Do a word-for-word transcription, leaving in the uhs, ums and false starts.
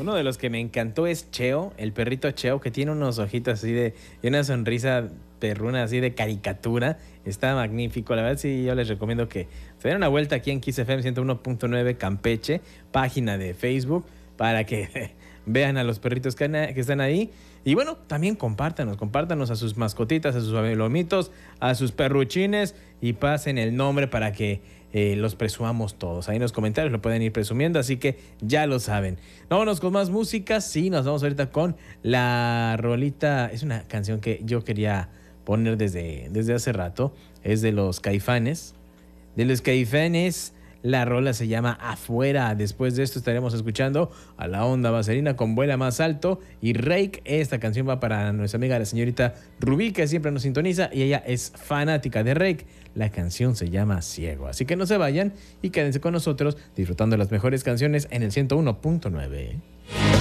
Uno de los que me encantó es Cheo, el perrito Cheo, que tiene unos ojitos así de, y una sonrisa perruna así de caricatura. Está magnífico, la verdad sí, yo les recomiendo que se den una vuelta aquí en Kiss F M ciento uno punto nueve Campeche, página de Facebook, para que vean a los perritos que, que están ahí. Y bueno, también compártanos, compártanos a sus mascotitas, a sus lomitos, a sus perruchines y pasen el nombre para que eh, los presumamos todos. Ahí en los comentarios lo pueden ir presumiendo, así que ya lo saben. Vámonos con más música. Sí, nos vamos ahorita con la rolita. Es una canción que yo quería poner desde, desde hace rato. Es de los Caifanes. De los Caifanes. La rola se llama Afuera. Después de esto estaremos escuchando a la Onda Vaselina con Vuela Más Alto y Rake. Esta canción va para nuestra amiga la señorita Rubí, que siempre nos sintoniza y ella es fanática de Rake. La canción se llama Ciego. Así que no se vayan y quédense con nosotros disfrutando de las mejores canciones en el ciento uno punto nueve.